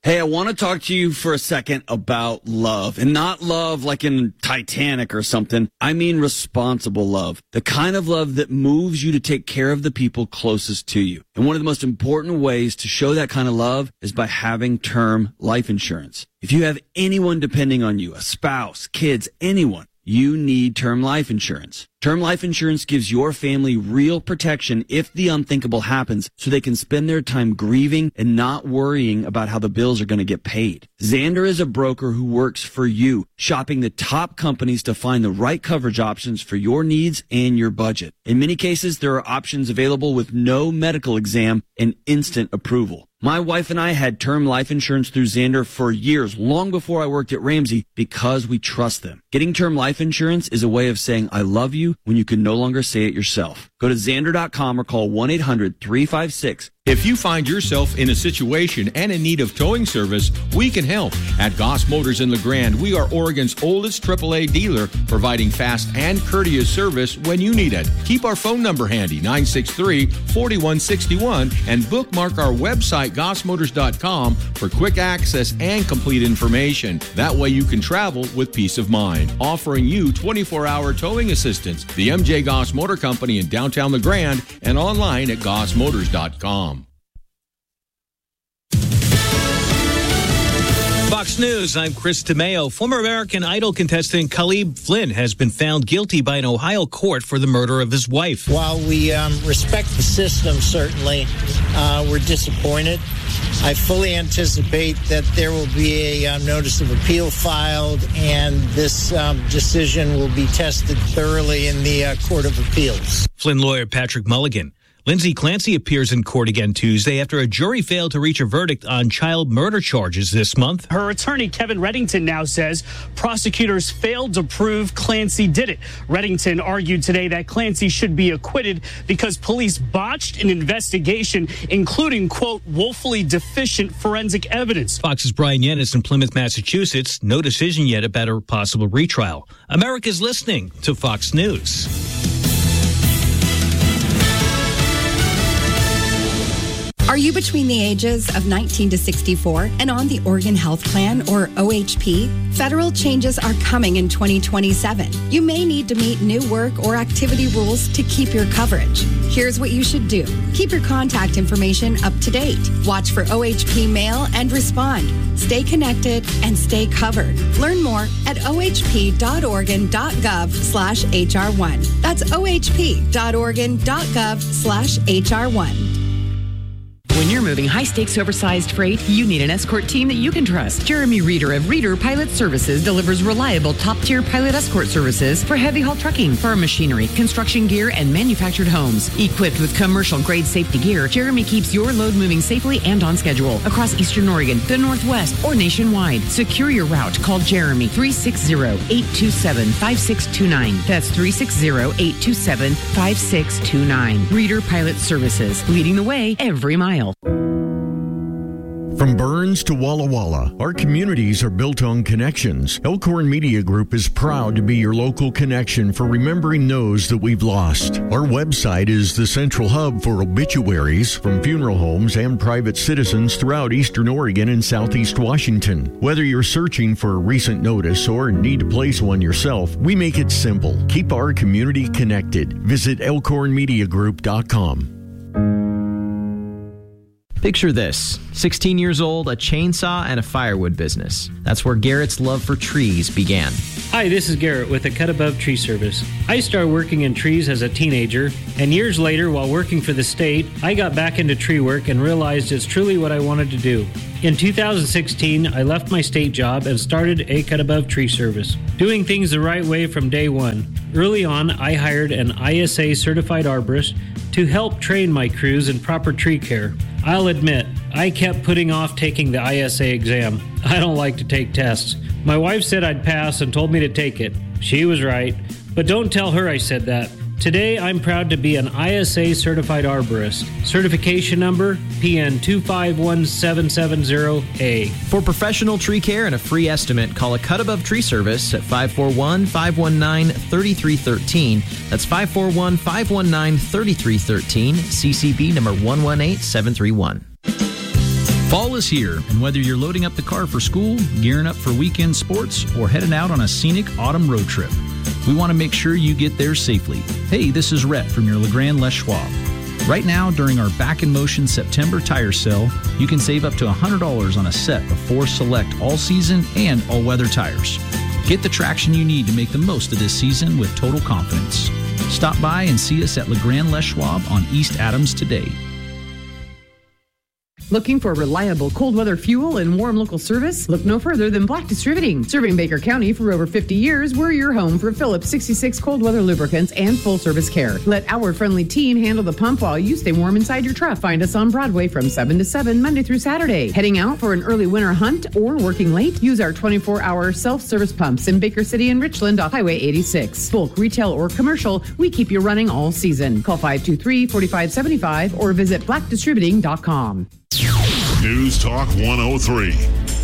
Hey, I want to talk to you for a second about love, and not love like in Titanic or something. I mean responsible love, the kind of love that moves you to take care of the people closest to you. And one of the most important ways to show that kind of love is by having term life insurance. If you have anyone depending on you, a spouse, kids, anyone, you need term life insurance. Term life insurance gives your family real protection if the unthinkable happens, so they can spend their time grieving and not worrying about how the bills are going to get paid. Xander is a broker who works for you, shopping the top companies to find the right coverage options for your needs and your budget. In many cases, there are options available with no medical exam and instant approval. My wife and I had term life insurance through Xander for years, long before I worked at Ramsey, because we trust them. Getting term life insurance is a way of saying I love you when you can no longer say it yourself. Go to Xander.com or call 1-800-356. If you find yourself in a situation and in need of towing service, we can help. At Goss Motors in LeGrand, we are Oregon's oldest AAA dealer, providing fast and courteous service when you need it. Keep our phone number handy, 963-4161, and bookmark our website, gossmotors.com, for quick access and complete information. That way you can travel with peace of mind. Offering you 24-hour towing assistance. The MJ Goss Motor Company in downtown LeGrand and online at gossmotors.com. Fox News, I'm Chris DeMeo. Former American Idol contestant Khalid Flynn has been found guilty by an Ohio court for the murder of his wife. While we respect the system, certainly, we're disappointed. I fully anticipate that there will be a notice of appeal filed, and this decision will be tested thoroughly in the Court of Appeals. Flynn lawyer Patrick Mulligan. Lindsay Clancy appears in court again Tuesday after a jury failed to reach a verdict on child murder charges this month. Her attorney, Kevin Reddington, now says prosecutors failed to prove Clancy did it. Reddington argued today that Clancy should be acquitted because police botched an investigation, including, quote, woefully deficient forensic evidence. Fox's Brian Yennis in Plymouth, Massachusetts. No decision yet about a possible retrial. America's listening to Fox News. Are you between the ages of 19 to 64 and on the Oregon Health Plan, or OHP? Federal changes are coming in 2027. You may need to meet new work or activity rules to keep your coverage. Here's what you should do. Keep your contact information up to date. Watch for OHP mail and respond. Stay connected and stay covered. Learn more at ohp.oregon.gov/HR1. That's ohp.oregon.gov/HR1. When you're moving high-stakes, oversized freight, you need an escort team that you can trust. Jeremy Reeder of Reeder Pilot Services delivers reliable, top-tier pilot escort services for heavy-haul trucking, farm machinery, construction gear, and manufactured homes. Equipped with commercial-grade safety gear, Jeremy keeps your load moving safely and on schedule across Eastern Oregon, the Northwest, or nationwide. Secure your route. Call Jeremy 360-827-5629. That's 360-827-5629. Reeder Pilot Services, leading the way every mile. From Burns to Walla Walla, our communities are built on connections. Elkhorn Media Group is proud to be your local connection for remembering those that we've lost. Our website is the central hub for obituaries from funeral homes and private citizens throughout Eastern Oregon and Southeast Washington. Whether you're searching for a recent notice or need to place one yourself, we make it simple. Keep our community connected. Visit elkhornmediagroup.com. Picture this, 16 years old, a chainsaw, and a firewood business. That's where Garrett's love for trees began. Hi, this is Garrett with the Cut Above Tree Service. I started working in trees as a teenager, and years later, while working for the state, I got back into tree work and realized it's truly what I wanted to do. In 2016, I left my state job and started a Cut Above Tree Service, doing things the right way from day one. Early on, I hired an ISA certified arborist to help train my crews in proper tree care. I'll admit, I kept putting off taking the ISA exam. I don't like to take tests. My wife said I'd pass and told me to take it. She was right, but don't tell her I said that. Today, I'm proud to be an ISA certified arborist. Certification number PN 251770A. For professional tree care and a free estimate, call a Cut Above Tree Service at 541-519-3313. That's 541-519-3313, CCB number 118731. Fall is here, and whether you're loading up the car for school, gearing up for weekend sports, or heading out on a scenic autumn road trip, we want to make sure you get there safely. Hey, this is Rhett from your Legrand Les Schwab. Right now, during our Back in Motion September tire sale, you can save up to $100 on a set of 4 select all-season and all-weather tires. Get the traction you need to make the most of this season with total confidence. Stop by and see us at Legrand Les Schwab on East Adams today. Looking for reliable cold weather fuel and warm local service? Look no further than Black Distributing. Serving Baker County for over 50 years, we're your home for Phillips 66 cold weather lubricants and full service care. Let our friendly team handle the pump while you stay warm inside your truck. Find us on Broadway from 7 to 7 Monday through Saturday. Heading out for an early winter hunt or working late? Use our 24-hour self-service pumps in Baker City and Richland off Highway 86. Bulk, retail, or commercial, we keep you running all season. Call 523-4575 or visit blackdistributing.com. News Talk 103.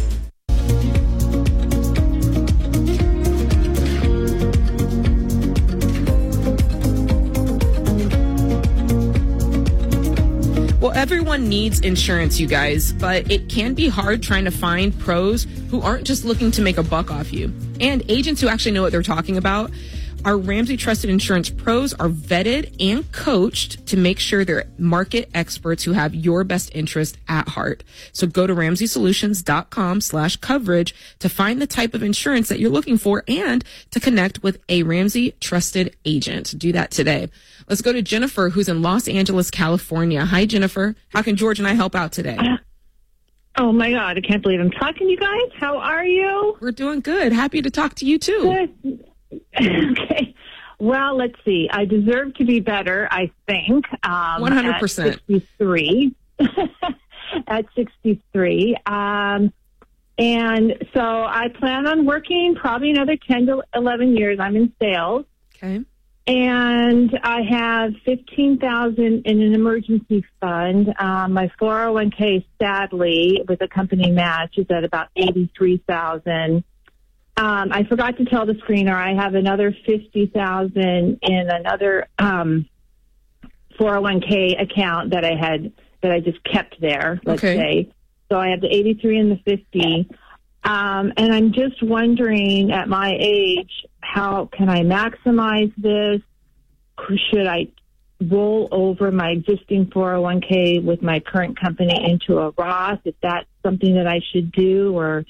Well, everyone needs insurance, you guys, but it can be hard trying to find pros who aren't just looking to make a buck off you. And agents who actually know what they're talking about. Our Ramsey Trusted Insurance pros are vetted and coached to make sure they're market experts who have your best interest at heart. So go to RamseySolutions.com/coverage to find the type of insurance that you're looking for and to connect with a Ramsey Trusted agent. Do that today. Let's go to Jennifer, who's in Los Angeles, California. Hi, Jennifer. How can George and I help out today? Oh, my God. I can't believe I'm talking to you guys. How are you? We're doing good. Happy to talk to you, too. Good. Okay. Well, let's see. I deserve to be better, I think. 100%. At 63. At 63. And so I plan on working probably another 10 to 11 years. I'm in sales. Okay. And I have $15,000 in an emergency fund. My 401k, sadly, with a company match, is at about $83,000. I forgot to tell the screener I have another $50,000 in another 401k account that I just kept there. Let's say. So I have the 83 and the 50. And I'm just wondering, at my age, how can I maximize this? Should I roll over my existing 401k with my current company into a Roth? Is that something that I should do? Or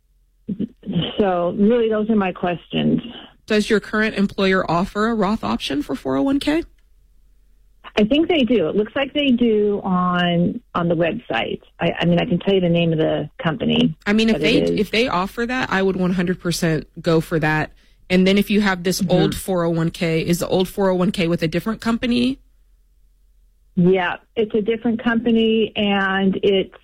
so really, those are my questions. Does your current employer offer a Roth option for 401k? I think they do. It looks like they do on the website. I mean, I can tell you the name of the company. I mean, if they offer that, I would 100% go for that. And then if you have this old 401k, is the old 401k with a different company? Yeah, it's a different company, and it's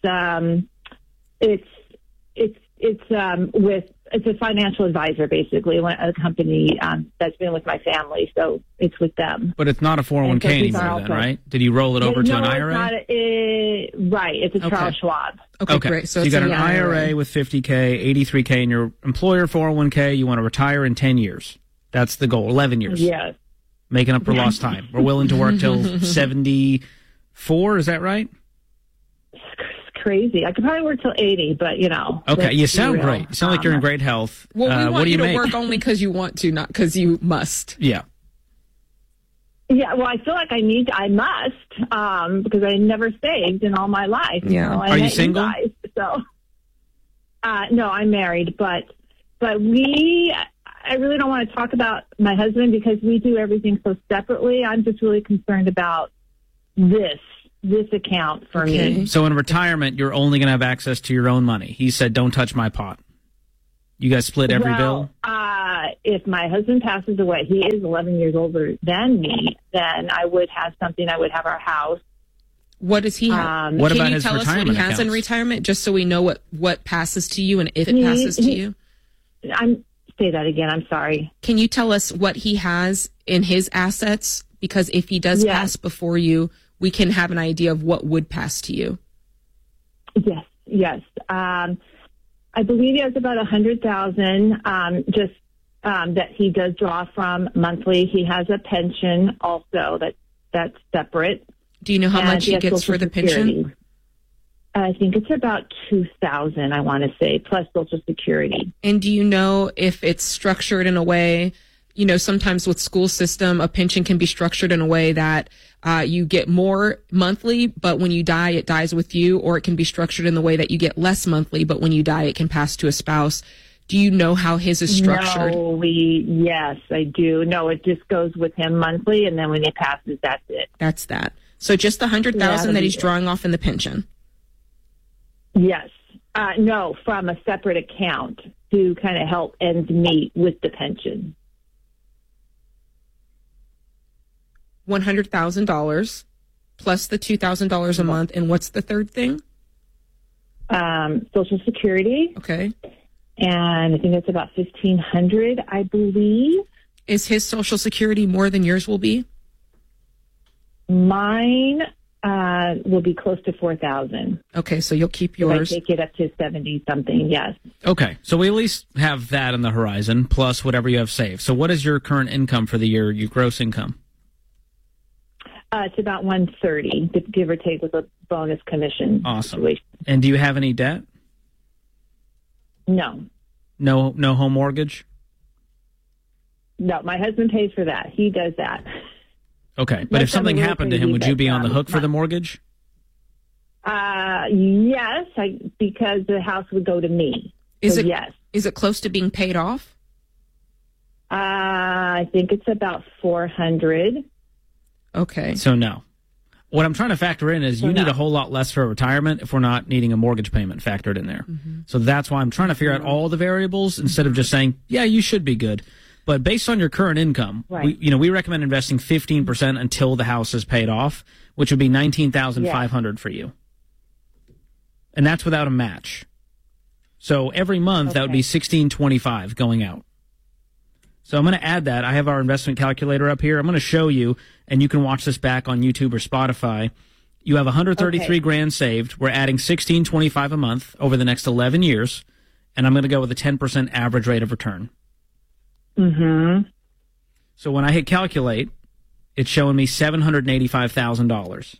a financial advisor, basically, a company that's been with my family, so it's with them. But it's not a 401k anymore, then, right? Did you roll it over to an IRA? Right, it's a Charles Schwab. Okay, great. So you got an IRA with $50K, $83K in your employer 401k. You want to retire in 10 years. That's the goal. 11 years. Yes. Making up for lost time. We're willing to work till 74. Is that right? Crazy. I could probably work till 80, but Okay, you sound great. You sound like you're in great health. Well, we want you to make? work only because you want to, not because you must. Yeah. Yeah, well, I feel like I must, because I never saved in all my life. Yeah. Are you single? No, I'm married, but I really don't want to talk about my husband because we do everything so separately. I'm just really concerned about this account for me. So in retirement, you're only going to have access to your own money. He said, don't touch my pot. You guys split every bill? If my husband passes away, he is 11 years older than me, then I would have something. I would have our house. What does he have? What Can about you his tell us what he has in retirement, just so we know what passes to you and if it passes to you? Say that again. I'm sorry. Can you tell us what he has in his assets? Because if he does pass before you, we can have an idea of what would pass to you. Yes. I believe he has about $100,000, that he does draw from monthly. He has a pension also that's separate. Do you know how much he gets for the pension? I think it's about $2,000, I want to say, plus Social Security. And do you know if it's structured in a way, you know, sometimes with school system, a pension can be structured in a way that you get more monthly, but when you die, it dies with you, or it can be structured in the way that you get less monthly, but when you die, it can pass to a spouse. Do you know how his is structured? Yes, I do. No, it just goes with him monthly, and then when he passes, that's it. That's that. So just the $100,000 that he's drawing off in the pension. Yes. No, from a separate account to kind of help ends meet with the pension. $100,000 plus the $2,000 a month. And what's the third thing? Social Security. Okay. And I think it's about $1,500, I believe. Is his Social Security more than yours will be? Mine will be close to $4,000. Okay, so you'll keep yours. If I take it up to 70-something, yes. Okay, so we at least have that on the horizon, plus whatever you have saved. So what is your current income for the year, your gross income? It's about $130, give or take, with a bonus commission. Awesome. Situation. And do you have any debt? No. No home mortgage? No, my husband pays for that. He does that. Okay, but if something happened to him, would you be on the hook for the mortgage? Yes, because the house would go to me. Yes. Is it close to being paid off? I think it's about $400. Okay. So no. What I'm trying to factor in is you need a whole lot less for retirement if we're not needing a mortgage payment factored in there. Mm-hmm. So that's why I'm trying to figure out all the variables instead of just saying, yeah, you should be good. But based on your current income, right. we recommend investing 15% until the house is paid off, which would be $19,500 for you. And that's without a match. So every month that would be $1,625 going out. So I'm going to add that. I have our investment calculator up here. I'm going to show you, and you can watch this back on YouTube or Spotify. You have $133,000 saved. We're adding $1,625 a month over the next 11 years, and I'm going to go with a 10% average rate of return. Mm-hmm. So when I hit calculate, it's showing me $785,000.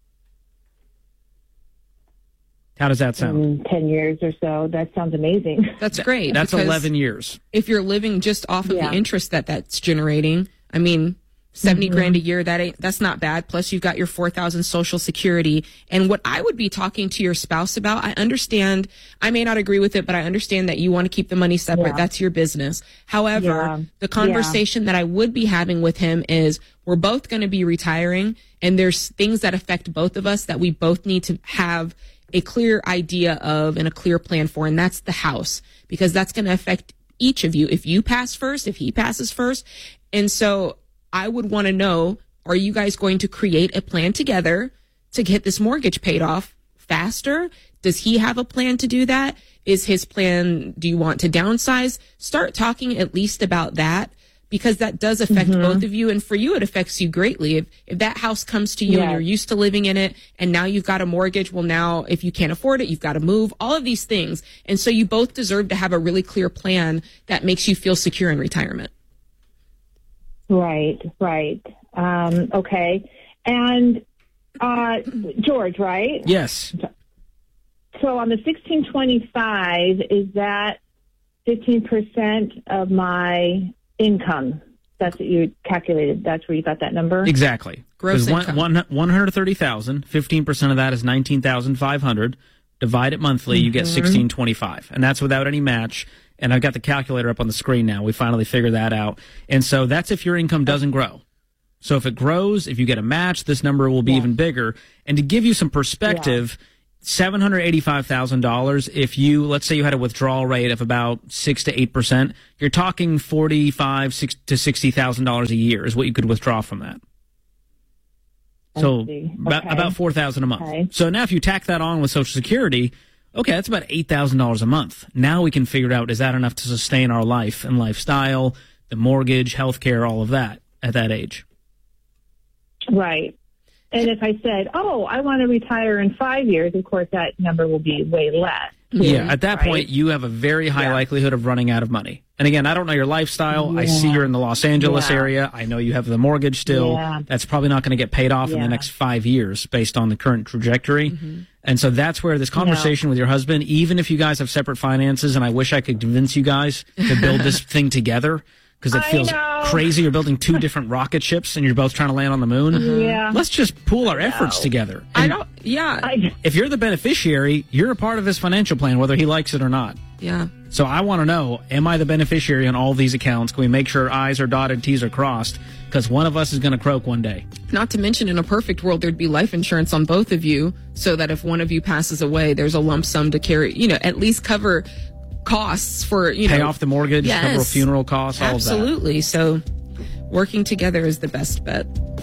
How does that sound? 10 years or so. That sounds amazing. That's great. That's 11 years. If you're living just off of the interest that's generating, I mean, $70,000 a year, that's not bad. Plus you've got your $4,000 Social Security. And what I would be talking to your spouse about, I understand, I may not agree with it, but I understand that you want to keep the money separate. That's your business. However, the conversation that I would be having with him is we're both going to be retiring, and there's things that affect both of us that we both need to have a clear idea of and a clear plan for, and that's the house, because that's going to affect each of you. If you pass first, if he passes first. And so I would want to know, are you guys going to create a plan together to get this mortgage paid off faster? Does he have a plan to do that? Is his plan, do you want to downsize? Start talking at least about that, because that does affect both of you. And for you, it affects you greatly. If that house comes to you and you're used to living in it, and now you've got a mortgage, well, now if you can't afford it, you've got to move, all of these things. And so you both deserve to have a really clear plan that makes you feel secure in retirement. Right. Okay. And George, right? Yes. So on the 1625, is that 15% of my income? That's what you calculated. That's where you got that number? Exactly. Gross income. 130,000, 15% of that is 19,500. Divide it monthly, you get 1625. And that's without any match. And I've got the calculator up on the screen now. We finally figured that out. And so that's if your income doesn't grow. So if it grows, if you get a match, this number will be even bigger. And to give you some perspective, $785,000, if you, let's say you had a withdrawal rate of about 6 to 8%, you're talking $45,000 to $60,000 a year is what you could withdraw from that. So about $4,000 a month. Okay. So now if you tack that on with Social Security, okay, that's about $8,000 a month. Now we can figure out, is that enough to sustain our life and lifestyle, the mortgage, healthcare, all of that at that age? Right. And if I said, I want to retire in 5 years, of course, that number will be way less. Yeah, at that point, you have a very high likelihood of running out of money. And again, I don't know your lifestyle. Yeah. I see you're in the Los Angeles Yeah. area. I know you have the mortgage still. Yeah. That's probably not going to get paid off in the next 5 years based on the current trajectory. Mm-hmm. And so that's where this conversation with your husband, even if you guys have separate finances, and I wish I could convince you guys to build this thing together, because it feels crazy. You're building two different rocket ships and you're both trying to land on the moon. Yeah. Let's just pool our efforts together. And if you're the beneficiary, you're a part of his financial plan, whether he likes it or not. Yeah. So I want to know, am I the beneficiary on all these accounts? Can we make sure I's are dotted, T's are crossed? Because one of us is going to croak one day. Not to mention, in a perfect world, there'd be life insurance on both of you so that if one of you passes away, there's a lump sum to carry, at least cover costs for, pay off the mortgage, cover funeral costs, all of that. Absolutely. So working together is the best bet.